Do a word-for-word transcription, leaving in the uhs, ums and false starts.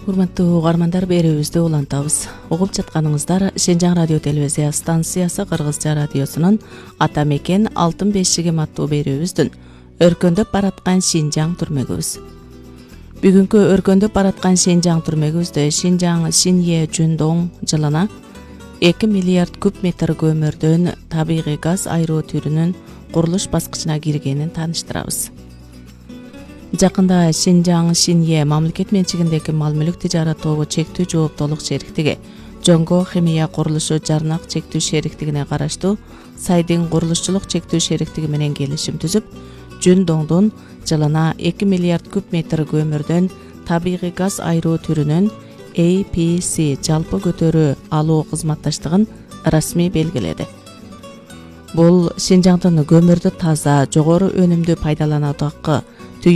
Урматтуу угармандар, берүүбүздү улантабыз. Угуп жатканыңыздар Шенжаң радио телевизия станциясы Кыргызча радиосунун Ата мекен алтын бешигим аттуу берүүбүздүн өркөндөп бараткан Шинжаң түрмөгүбүз. Бүгүнкү өркөндөп бараткан Шинжаң түрмөгүбүздө Шинжаң Шинье Жүндоң жылына эки миллиард куб метр көмүрдөн табигый газ айыруу түрүнүн курулуш баскычына киргенин тааныштырабыз. Жакында Шинжаң Шинье мамлекет менчигиндеги мал-мүлк тижарат тобу чектүү жооптуулук шериктиги Жоңго химия курулушу жарнак чектүү шериктигине караштуу Сайдын курулушчулук чектүү шериктиги менен келишим түзүп, Жүндоңдун жылына эки миллиард куб метр көмүрдөн табигый газ айыруу түрүнүн A P C жалпы көтөрүү алуу кызматташтыгын расмий белгиледи. Бул Шинжаңдын көмүрдү таза, жогору өнүмдүү пайдалануудагы